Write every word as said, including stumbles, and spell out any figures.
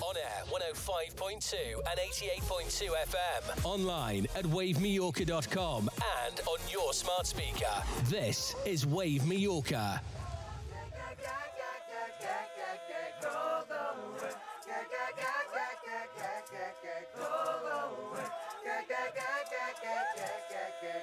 On air, one oh five point two and eighty-eight point two F M. Online at wave mallorca dot com and on your smart speaker. This is Wave Mallorca.